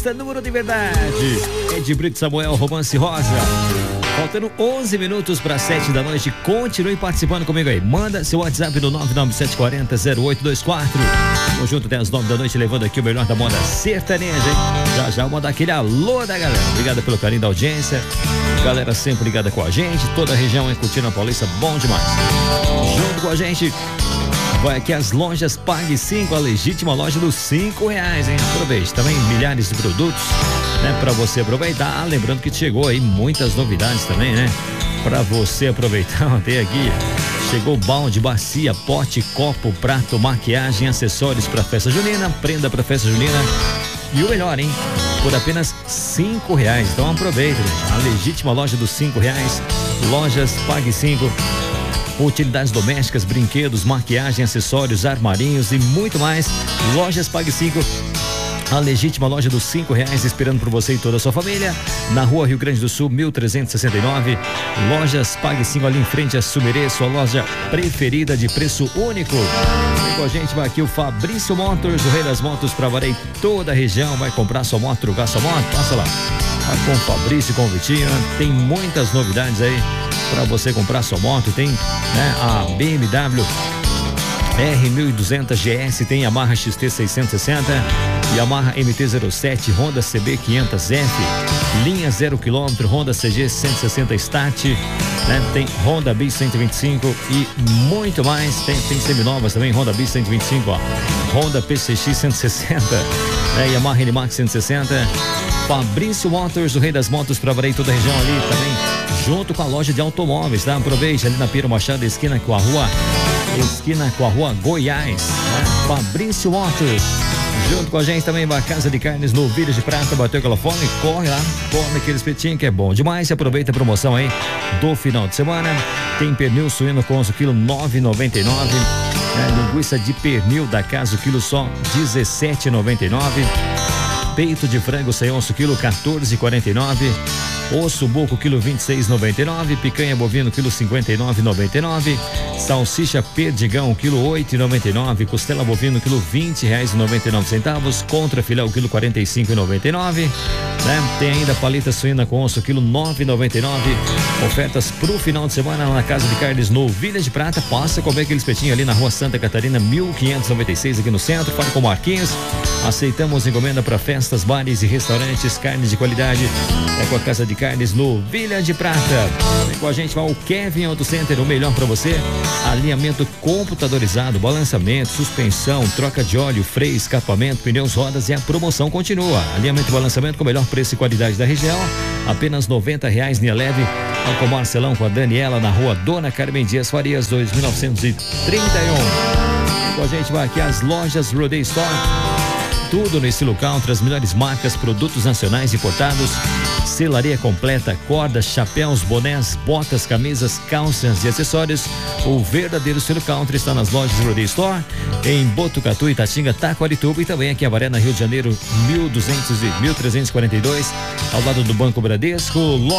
pista, número de verdade. Ed Brito Samuel, Romance Rosa. Faltando 11 minutos para 7 da noite. Continue participando comigo aí. Manda seu WhatsApp no 99740-0824. Vamos junto até as 9 da noite, levando aqui o melhor da moda sertaneja, hein? Já vou mandar aquele alô da galera. Obrigado pelo carinho da audiência. Galera sempre ligada com a gente. Toda a região, hein? Curtindo a Paulista, bom demais. Junto com a gente, vai aqui as lojas Pague 5, a legítima loja dos R$5, hein? Aproveite. Também milhares de produtos, né, para você aproveitar. Lembrando que chegou aí muitas novidades também, né? Para você aproveitar. Tem aqui, chegou balde, bacia, pote, copo, prato, maquiagem, acessórios para festa junina, prenda para festa junina. E o melhor, hein? Por apenas R$5. Então aproveita, gente. A legítima loja dos R$5. Lojas Pague 5. Utilidades domésticas, brinquedos, maquiagem, acessórios, armarinhos e muito mais. Lojas Pague 5. A legítima loja dos R$5, esperando por você e toda a sua família. Na rua Rio Grande do Sul, 1369. Lojas Pague 5, ali em frente a Sumerê, sua loja preferida de preço único. Vem com a gente, vai aqui o Fabrício Motors, o rei das motos, para valer toda a região. Vai comprar sua moto, trocar sua moto? Passa lá. Vai com o Fabrício e com o Vitinho. Tem muitas novidades aí para você comprar sua moto. Tem, né, a BMW R1200 GS, tem Yamaha XT660, Yamaha MT-07, Honda CB500F, linha 0 km, Honda CG 160 Stat, né? Tem Honda Bis 125 e muito mais. Tem seminovas também, Honda Bis 125, ó. Honda PCX 160, né? Yamaha NMAX 160. Fabrício Motors, o rei das motos, para valer toda a região ali também, junto com a loja de automóveis, tá? Aproveite ali na Piero Machado, esquina com a rua Goiás, né? Fabrício Motors. Junto com a gente também vai a Casa de Carnes no Vilhas de Prata. Bateu aquela fome, corre lá, come aquele espetinho que é bom demais. Aproveita a promoção aí do final de semana. Tem pernil suíno com osso, quilo R$9,99, né? Linguiça de pernil da casa, o quilo só R$17,99. Peito de frango sem osso, quilo R$14,49. Osso buco, quilo R$26,99. Picanha bovino, quilo R$59,99. Salsicha perdigão, quilo R$8,99. Costela bovino, quilo R$20,99. Contra filé, o quilo R$45,99. Né? Tem ainda paleta suína com osso, quilo R$9,99. Ofertas pro final de semana na Casa de Carnes no Vilhas de Prata. Passa a comer aquele espetinho ali na rua Santa Catarina, 1596, aqui no centro. Fale com Marquinhos. Aceitamos encomenda para festas, bares e restaurantes. Carnes de qualidade é com a Casa de Carnes no Vilha de Prata. Vem com a gente, vai o Kevin Auto Center, o melhor para você. Alinhamento computadorizado, balançamento, suspensão, troca de óleo, freio, escapamento, pneus, rodas, e a promoção continua. Alinhamento e balançamento com o melhor preço e qualidade da região. Apenas R$90, linha leve. Com Marcelão, com a Daniela, na rua Dona Carmen Dias Farias, 2931. Com a gente vai aqui as lojas Roday Store. Tudo no estilo country, as melhores marcas, produtos nacionais importados, selaria completa, cordas, chapéus, bonés, botas, camisas, calças e acessórios. O verdadeiro estilo country está nas lojas Roday Store, em Botucatu, Itatinga, Taquarituba, e também aqui em Avaré, na Rio de Janeiro, 1342, ao lado do Banco Bradesco.